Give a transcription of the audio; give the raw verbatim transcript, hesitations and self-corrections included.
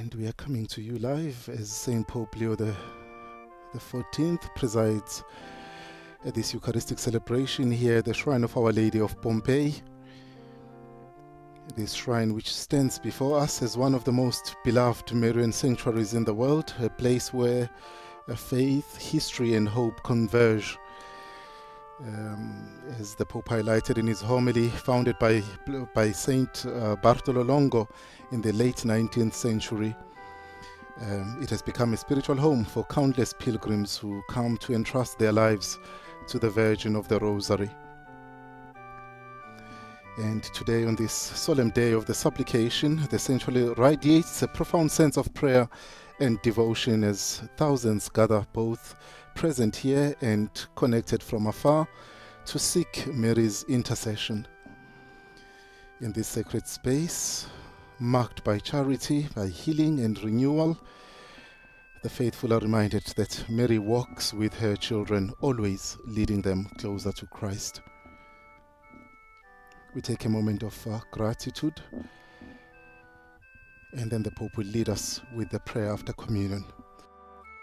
And we are coming to you live as Saint Pope Leo the, the fourteenth presides at this Eucharistic celebration here at the Shrine of Our Lady of Pompeii. This shrine, which stands before us as one of the most beloved Marian sanctuaries in the world, a place where a faith, history and hope converge. Um, as the Pope highlighted in his homily, founded by, by Saint uh, Bartolo Longo in the late nineteenth century, um, it has become a spiritual home for countless pilgrims who come to entrust their lives to the Virgin of the Rosary. And today, on this solemn day of the supplication, the sanctuary radiates a profound sense of prayer and devotion as thousands gather, both present here and connected from afar, to seek Mary's intercession. In this sacred space, marked by charity, by healing and renewal, the faithful are reminded that Mary walks with her children, always leading them closer to Christ. We take a moment of uh, gratitude, and then the Pope will lead us with the prayer after communion.